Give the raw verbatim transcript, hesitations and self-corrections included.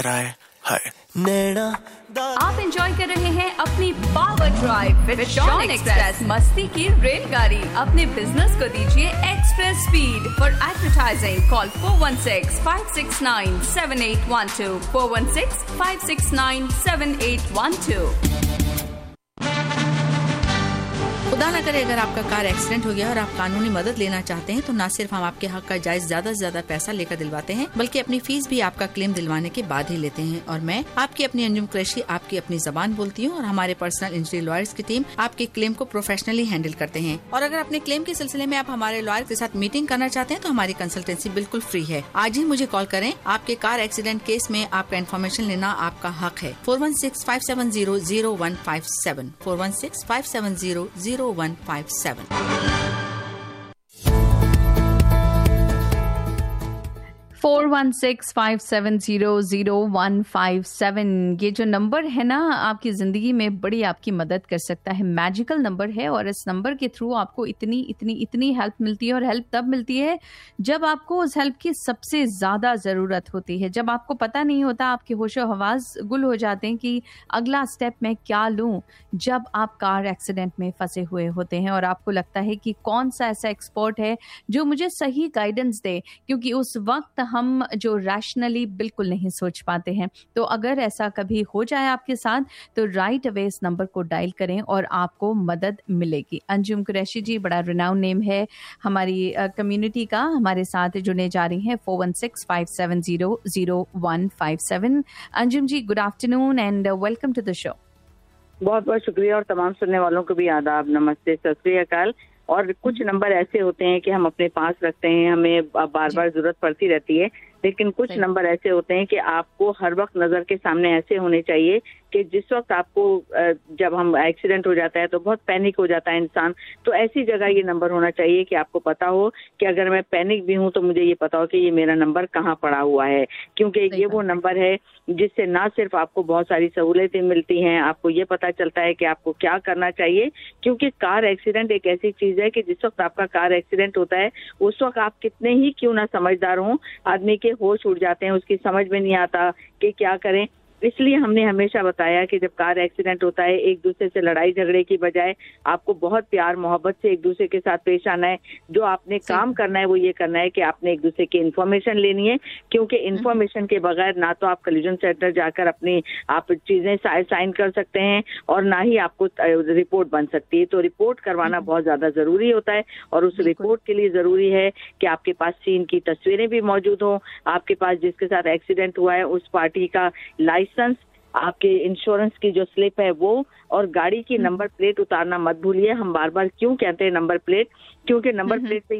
राय है नैना। आप एंजॉय कर रहे हैं अपनी power drive with John express, मस्ती की रेलगाड़ी। अपने बिजनेस को दीजिए express speed. For advertising call four one six five six nine seven eight one two, four one six five six nine seven eight one two. खुदा न करे अगर आपका कार एक्सीडेंट हो गया और आप कानूनी मदद लेना चाहते हैं तो न सिर्फ हम आपके हक का जायज ज्यादा से ज्यादा पैसा लेकर दिलवाते हैं, बल्कि अपनी फीस भी आपका क्लेम दिलवाने के बाद ही लेते हैं। और मैं आपकी अपनी अंजुम कुरैशी आपकी अपनी जबान बोलती हूँ और हमारे पर्सनल इंजरी लॉयर्स की टीम आपके क्लेम को प्रोफेशनली हैंडल करते हैं। और अगर अपने क्लेम के सिलसिले में आप हमारे लॉयर के साथ मीटिंग करना चाहते हैं तो हमारी कंसल्टेंसी बिल्कुल फ्री है। आज ही मुझे कॉल करें। आपके कार एक्सीडेंट केस में आपका इन्फॉर्मेशन लेना आपका हक है। Four one six five seven zero zero one five seven, four one six five seven zero zero one five seven. Four one six five seven zero zero one five seven, ये जो number है ना, आपकी ज़िंदगी में बड़ी आपकी मदद कर सकता है। मैजिकल नंबर है और इस नंबर के थ्रू आपको इतनी इतनी इतनी हेल्प मिलती है। और हेल्प तब मिलती है जब आपको उस हेल्प की सबसे ज़्यादा ज़रूरत होती है, जब आपको पता नहीं होता, आपके होशो हवास गुल हो जाते हैं कि अगला स्टेप मैं क्या लूँ। जब आप कार एक्सीडेंट में फंसे हुए होते हैं और आपको लगता है कि कौन सा ऐसा एक्सपर्ट है जो मुझे सही गाइडेंस दे, क्योंकि उस वक्त हम जो रैशनली बिल्कुल नहीं सोच पाते हैं। तो अगर ऐसा कभी हो जाए आपके साथ तो राइट अवे इस नंबर को डायल करें और आपको मदद मिलेगी। अंजुम कुरैशी जी बड़ा रिनाउंड नेम है हमारी कम्युनिटी का, हमारे साथ जुड़ने जा रही हैं four one six five seven zero zero one five seven. Anjum ji, good afternoon and welcome to the show. बहुत बहुत शुक्रिया और तमाम सुनने वालों को भी आदाब, नमस्ते, सत श्री अकाल। और कुछ नंबर ऐसे होते हैं कि हम अपने पास रखते हैं, हमें बार बार जरूरत पड़ती रहती है, लेकिन कुछ नंबर ऐसे होते हैं कि आपको हर वक्त नजर के सामने ऐसे होने चाहिए कि जिस वक्त आपको जब हम एक्सीडेंट हो जाता है तो बहुत पैनिक हो जाता है इंसान, तो ऐसी जगह ये नंबर होना चाहिए कि आपको पता हो कि अगर मैं पैनिक भी हूं तो मुझे ये पता हो कि ये मेरा नंबर कहाँ पड़ा हुआ है। क्योंकि ये वो नंबर है जिससे ना सिर्फ आपको बहुत सारी सहूलियतें मिलती हैं, आपको ये पता चलता है कि आपको क्या करना चाहिए। क्योंकि कार एक्सीडेंट एक ऐसी चीज है कि जिस वक्त आपका कार एक्सीडेंट होता है उस वक्त आप कितने ही क्यों ना समझदार हों, आदमी के होश उड़ जाते हैं, उसकी समझ में नहीं आता कि क्या करें। इसलिए हमने हमेशा बताया कि जब कार एक्सीडेंट होता है एक दूसरे से लड़ाई झगड़े की बजाय आपको बहुत प्यार मोहब्बत से एक दूसरे के साथ पेश आना है। जो आपने काम करना है वो ये करना है कि आपने एक दूसरे की इन्फॉर्मेशन लेनी है, क्योंकि इन्फॉर्मेशन के बगैर ना तो आप कॉलिजन सेंटर जाकर अपनी आप चीजें साइन कर सकते हैं और ना ही आपको रिपोर्ट बन सकती है। तो रिपोर्ट करवाना बहुत ज्यादा जरूरी होता है और उस रिपोर्ट के लिए जरूरी है कि आपके पास सीन की तस्वीरें भी मौजूद हों, आपके पास जिसके साथ एक्सीडेंट हुआ है उस पार्टी का लाइसेंस, आपके इंश्योरेंस की जो स्लिप है वो, और गाड़ी की नंबर प्लेट उतारना मत भूलिए। हम बार बार क्यों कहते हैं नंबर प्लेट, क्योंकि नंबर प्लेट पे